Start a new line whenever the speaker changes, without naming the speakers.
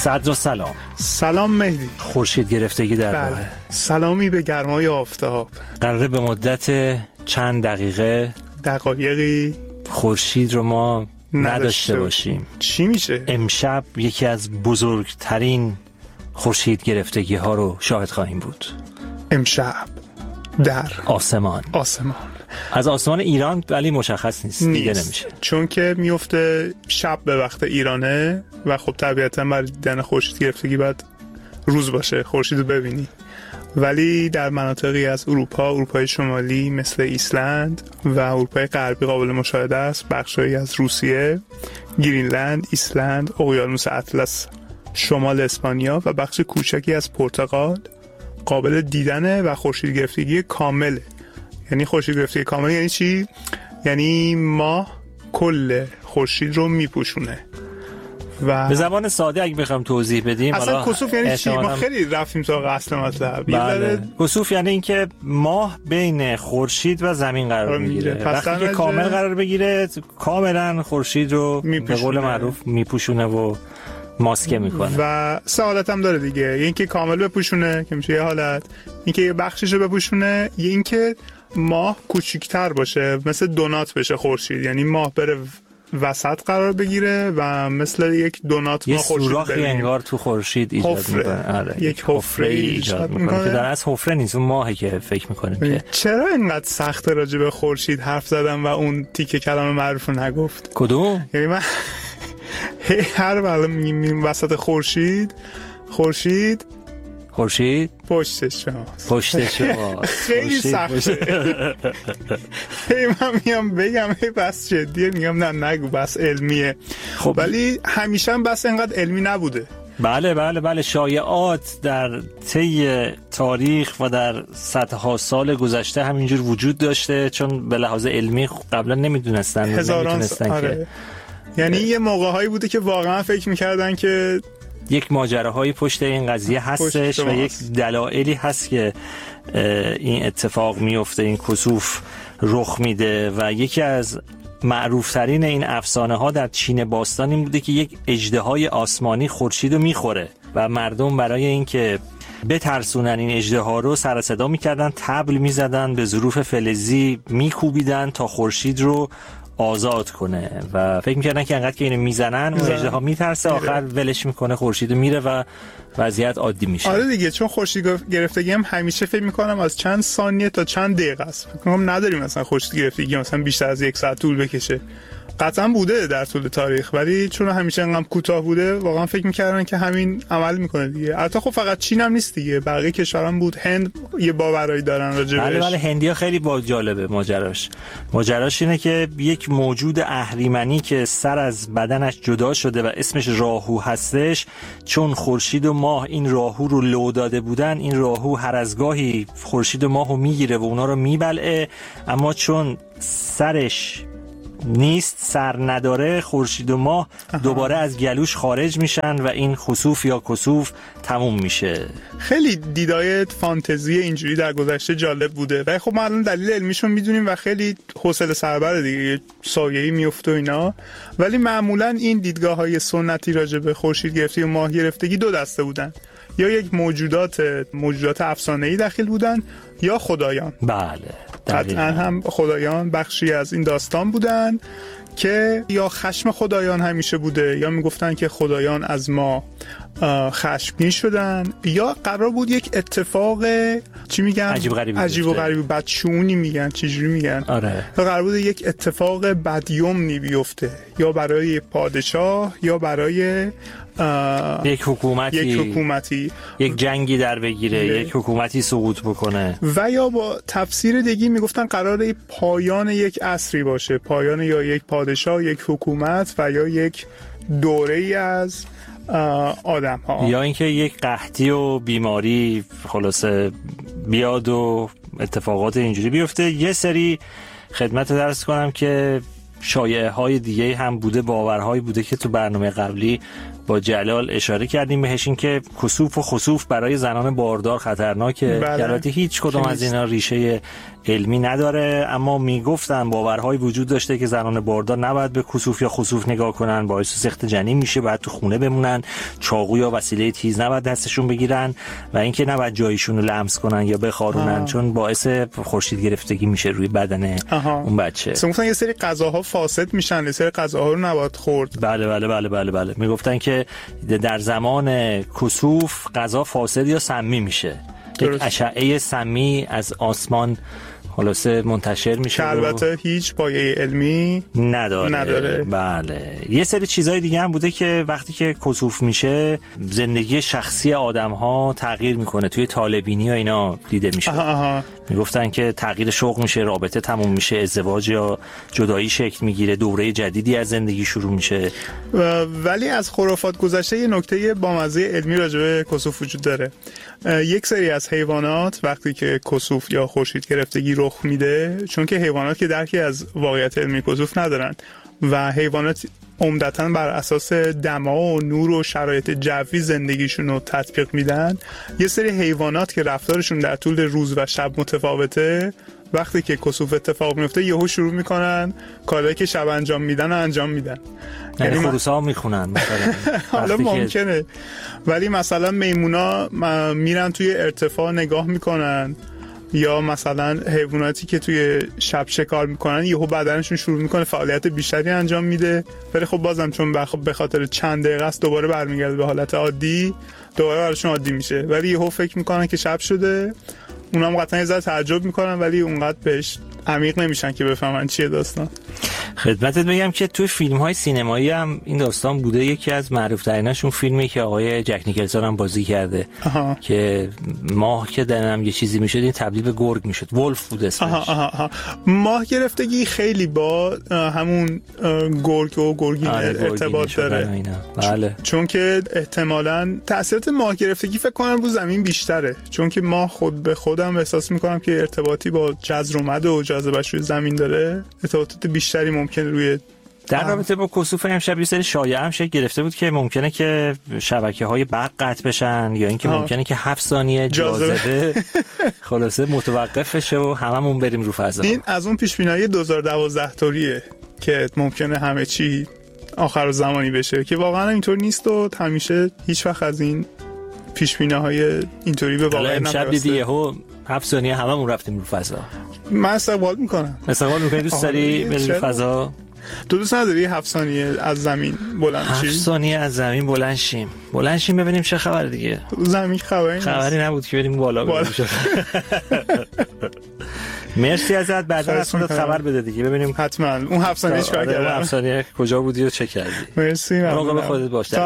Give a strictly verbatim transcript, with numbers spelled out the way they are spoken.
صدر و سلام.
سلام مهدی.
خورشید گرفتگی در راه.
بله. سلامی به گرمای آفتاب.
قراره به مدت چند دقیقه
دقایقی
خورشید رو ما نداشته,
نداشته
باشیم.
چی میشه؟
امشب یکی از بزرگترین خورشید گرفتگی ها رو شاهد خواهیم بود.
امشب در
آسمان
آسمان
از آسمان ایران ولی مشخص نیست,
نیست.
دیگه نمیشه،
چون که میفته شب به وقت ایرانه و خب طبیعتا برای دیدن خورشید گرفتگی باید روز باشه خورشید رو ببینی، ولی در مناطقی از اروپا، اروپای شمالی مثل ایسلند و اروپای غربی قابل مشاهده است. بخشایی از روسیه، گرینلند، ایسلند، اقیانوس اطلس، شمال اسپانیا و بخش کوچکی از پرتغال قابل دیدنه و خورشید گرفتگی کامله. یعنی خورشید گرفتگی کامل یعنی چی؟ یعنی ماه کل خورشید رو میپوشونه. و
به زبان ساده اگه بخوام توضیح بدیم،
اصلا کسوف یعنی چی؟ ما خیلی رفتیم تا اصل مطلب.
بله. کسوف یعنی اینکه ماه بین خورشید و زمین قرار میگیره. وقتی که کامل قرار بگیره کاملا خورشید رو به قول معروف میپوشونه و ماسکه میکنه.
و سه حالت هم داره دیگه، یه اینکه کامل بپوشونه که میشه یه حالت، اینکه یه بخشش رو بپوشونه، یه اینکه ماه کوچیک‌تر باشه مثل دونات بشه خورشید، یعنی ماه بره وسط قرار بگیره و مثل یک دونات ما خورشید
یه سوراخی انگار تو خورشید ایجاد میکنه. آره.
یک حفره ایجاد میکنه
که در از حفره نیست، اون ماهی که فکر میکنیم که
چرا اینقدر سخت راجع به خورشید حرف زدم و اون تیکه کلام معروف رو نگفت.
کدوم؟
یعنی من هر وقت میگیم وسط خورشید خورشید
خورشید
پشت شماست.
پشت شماست.
خیلی سخته. هی من میام بگم هی بس جدیه، میگم نه نگو بس علمیه. خب ولی همیشه هم بس اینقدر علمی نبوده.
بله بله بله شایعات در طی تاریخ و در صدها سال گذشته همینجور وجود داشته، چون به لحاظ علمی قبلا نمیدونستن نمیتونستن آره. که
یعنی یه موقع‌هایی بوده که واقعا فکر می‌کردن که
یک ماجراهایی پشت این قضیه هستش و یک دلایلی هست که این اتفاق میفته، این کسوف رخ میده. و یکی از معروفترین این افسانه ها در چین باستان این بوده که یک اژدهای آسمانی خورشید رو میخوره و مردم برای اینکه بترسونن این اژدها رو سر صدا میکردن، طبل میزدن، به ظروف فلزی میکوبیدن تا خورشید رو آزاد کنه و فکر می‌کردن که انقدر که اینو میزنن اون اژدها میترسه، آخر ولش میکنه خورشید میره و وضعیت عادی میشه.
آره دیگه، چون خورشید گرفتگی هم همیشه فکر میکنم از چند ثانیه تا چند دقیقه است. فکر کنم نداریم مثلا خورشید گرفتگی مثلا بیشتر از یک ساعت طول بکشه. قطعا بوده در طول تاریخ، ولی چون همیشه انقدر کوتاه بوده واقعا فکر می‌کردن که همین عمل میکنه دیگه. البته خب فقط چین هم نیست دیگه، بقیه کشورها هم بود. هند یه باورایی دارن راجع بهش.
بله بله هندی‌ها خیلی با جالبه ماجراش. ماجراش اینه که یک موجود اهریمنی که سر از بدنش جدا شده و اسمش راهو هستش، چون خورشید و ماه این راهو رو لو داده بودن، این راهو هر از گاهی خورشید و ماهو میگیره و اونا رو میبلعه، اما چون سرش نیست، سر نداره، خورشید و ماه دوباره از گلوش خارج میشن و این خسوف یا کسوف تموم میشه.
خیلی دیدای فانتزی اینجوری در گذشته جالب بوده و خب ما الان دلیل علمیشون میدونیم و خیلی حوصله سربره دیگه، سایه‌ای میفته و اینا. ولی معمولا این دیدگاه‌های سنتی راجع به خورشید گرفتگی و ماه گرفتگی دو دسته بودن، یا یک موجودات موجودات افسانه‌ای داخل بودن یا خدایان.
بله
قطعا هم خدایان بخشی از این داستان بودن که یا خشم خدایان همیشه بوده، یا میگفتن که خدایان از ما خشمگین شدن، یا قرار بود یک اتفاق چی میگن
عجیب غریبی
عجیب و غریبی بدشونی میگن چجوری میگن
آره
قرار بود یک اتفاق بدیومنی بیفته، یا برای پادشاه یا برای
یک حکومتی
یک حکومتی
یک جنگی در بگیره، یک حکومتی سقوط بکنه،
و یا با تفسیر دیگه میگفتن قراره پایان یک عصری باشه، پایان یا یک پادشاه، یک حکومت و یا یک دوره‌ای از آدم ها،
یا اینکه یک قحطی و بیماری خلاصه بیاد و اتفاقات اینجوری بیفته. یه سری خدمت درس کنم که شایعه های دیگه هم بوده، باورهایی بوده که تو برنامه قبلی با جلال اشاره کردیم بهش، این که کسوف و خسوف برای زنان باردار خطرناکه.
بله.
البته هیچ کدوم از اینا ریشه علمی نداره، اما میگفتن باورهای وجود داشته که زنان باردار نباید به کسوف یا خسوف نگاه کنن، باعث سخت جنین میشه، باید تو خونه بمونن، چاقو یا وسیله تیز نباید دستشون بگیرن و اینکه نباید جایشون رو لمس کنن یا بخارونن چون باعث خورشید گرفتگی میشه روی بدن آها. اون بچه.
مثلا یه سری غذاها فاسد میشن، یه سری غذاها رو نباید خورد.
بله بله بله بله بله. میگفتن که در زمان کسوف غذا فاسد یا سمی میشه. یک اشعه سمی از آسمان خلاصه منتشر میشه
که البته و... هیچ پایه علمی
نداره.
نداره.
بله. یه سری چیزای دیگه هم بوده که وقتی که کسوف میشه زندگی شخصی آدم‌ها تغییر میکنه. توی طالبینی و اینا دیده میشه. آها آها. میگفتن که تغییر شغل میشه، رابطه تموم میشه، ازدواج یا جدایی شکل میگیره، دوره جدیدی از زندگی شروع میشه.
ولی از خرافات گذشته یه نکته بامزه علمی راجع به کسوف وجود داره. یک سری از حیوانات وقتی که کسوف یا خورشید گرفتگی رخ میده، چون که حیوانات که درکی از واقعیت علمی کسوف ندارن و حیوانات عمدتاً بر اساس دما و نور و شرایط جوی زندگیشون رو تطبیق میدن، یه سری حیوانات که رفتارشون در طول روز و شب متفاوته وقتی که کسوف اتفاق میفته یهو شروع میکنن کارهایی که شب انجام میدن و انجام میدن.
یعنی خروس‌ها میخونن مثلا.
حالا ممکنه، ولی مثلا میمونا میرن توی ارتفاع نگاه میکنن، یا مثلا حیواناتی که توی شب شکار میکنن یهو بدنشون شروع میکنه فعالیت بیشتری انجام میده، ولی خب بازم چون به خاطر چند دقیقه است دوباره برمیگرده به حالت عادی، دوباره براشون عادی میشه، ولی یهو فکر میکنن که شب شده. اونام قطعا یه ذره تعجب میکنن ولی اونقدر بهش عمیق نمیشن که بفهمن چیه داستان.
خدمتت بگم که توی فیلم‌های سینمایی هم این داستان بوده. یکی از معروف‌تریناشون فیلمی که آقای جک نیکلسون هم بازی کرده آها. که ماه که دنم یه چیزی میشد این تبدیل به گرگ میشد، ولف بود اسمش.
آها آها آها. ماه گرفتگی خیلی با همون گرگ و گرگین ارتباط داره.
بله.
چون که احتمالاً تاثیرات ماه گرفتگی فکر کنم رو زمین بیشتره، چون که ماه خود به خودم احساس میکنم که ارتباطی با جزر و مد و جاذبه‌اش روی زمین داره، ارتباطات بیشتری ممکنه روی
در رابطه با کسوف امشب یه سری شایعه هم شکل گرفته بود که ممکنه که شبکه‌های برق قطع بشن یا اینکه ممکنه که هفت ثانیه جاذبه خلاصه متوقف بشه و هممون بریم رو فضا.
این از اون پیش‌بینی دو هزار و دوازده طوریه که ممکنه همه چی آخر زمانی بشه که واقعا اینطور نیست و همیشه هیچ وقت از این پیش‌بینی‌های اینطوری به واقع نمیرسه.
امشب دیدی یهو هفت ثانیه هممون رفتیم رو فضا.
من استقبال میکنم.
استقبال میکنی؟ دوست داری بری رو فضا؟
تو دوست نداری هفت ثانیه از زمین بلند شیم؟
هفت ثانیه از زمین بلند شیم. بلند شیم ببینیم چه خبر دیگه.
زمین خبری
خبری نبود که بریم بالا بریم. مرسی ازت، بعدا از خودت خبر بده دیگه ببینیم
حتما اون هفت ثانیه چیکار کردی،
اون هفت ثانیه کجا بودی و چه کردی.
مرسی،
مراقب خودت باش.